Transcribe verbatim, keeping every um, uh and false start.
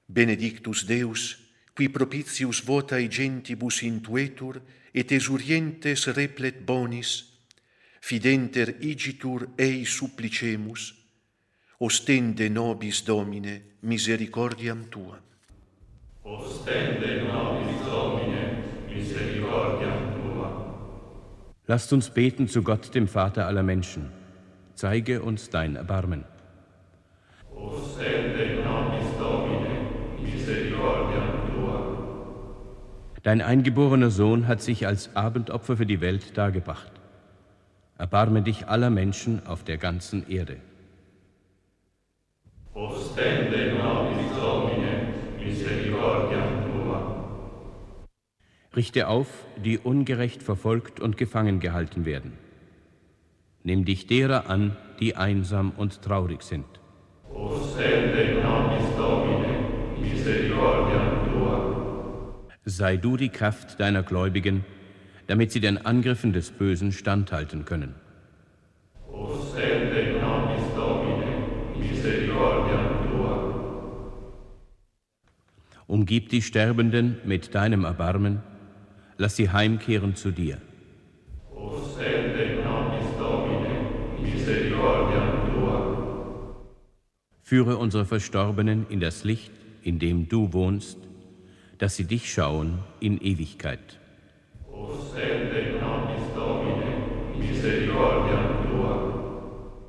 Benedictus Deus, qui propitius votae gentibus intuetur, et esurientes replet bonis, fidenter igitur ei supplicemus, ostende nobis Domine misericordiam Tua. Ostende nobis Domine misericordiam Tua. Lasst uns beten zu Gott, dem Vater aller Menschen. Zeige uns dein Erbarmen. Ostende nobis Domine misericordiam Tua. Dein eingeborener Sohn hat sich als Abendopfer für die Welt dargebracht. Erbarme dich aller Menschen auf der ganzen Erde. Ostende nobis Domine misericordiam Tua. Richte auf, die ungerecht verfolgt und gefangen gehalten werden. Nimm dich derer an, die einsam und traurig sind. Ostende nobis Domine misericordiam Tua. Sei du die Kraft deiner Gläubigen, damit sie den Angriffen des Bösen standhalten können. Ostende nobis Domine misericordiam Tua. Umgib die Sterbenden mit deinem Erbarmen, lass sie heimkehren zu dir. Ostende nobis Domine misericordiam Tua. Führe unsere Verstorbenen in das Licht, in dem du wohnst, dass sie dich schauen in Ewigkeit. Ostende nobis Domine misericordiam